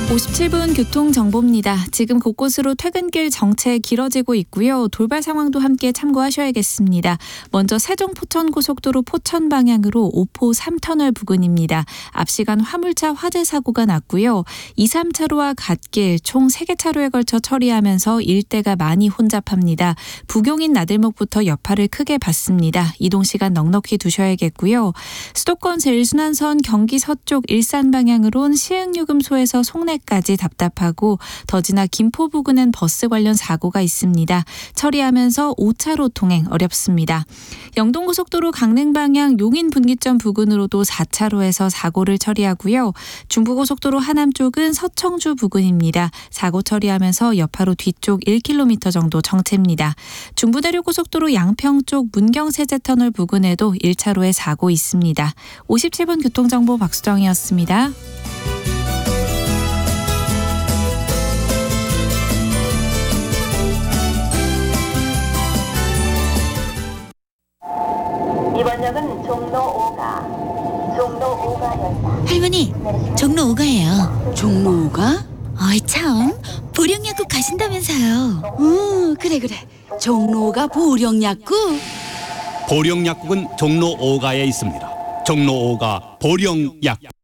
57분 교통정보입니다. 지금 곳곳으로 퇴근길 정체 길어지고 있고요. 돌발 상황도 함께 참고하셔야겠습니다. 먼저 세종-포천고속도로 포천 방향으로 오포 3터널 부근입니다. 앞시간 화물차 화재 사고가 났고요. 2, 3차로와 갓길 총 3개 차로에 걸쳐 처리하면서 일대가 많이 혼잡합니다. 부경인 나들목부터 여파를 크게 받습니다. 이동시간 넉넉히 두셔야겠고요. 수도권 제1순환선 경기 서쪽 일산 방향으론 시흥유금소에서 송내까지 답답하고 더 지나 김포 부근엔 버스 관련 사고가 있습니다. 처리하면서 5차로 통행 어렵습니다. 영동고속도로 강릉 방향 용인 분기점 부근으로도 4차로에서 사고를 처리하고요. 중부고속도로 하남 쪽은 서청주 부근입니다. 사고 처리하면서 여파로 뒤쪽 1km 정도 정체입니다. 중부내륙고속도로 양평 쪽 문경세제터널 부근에도 1차로에 사고 있습니다. 57분 교통정보 박수정이었습니다. 이번 역은 종로 5가역이다. 할머니, 종로 5가예요. 종로 5가? 어이 참, 보령약국 가신다면서요. 그래. 종로 5가 보령약국? 보령약국은 종로 5가에 있습니다. 종로 5가 보령약국.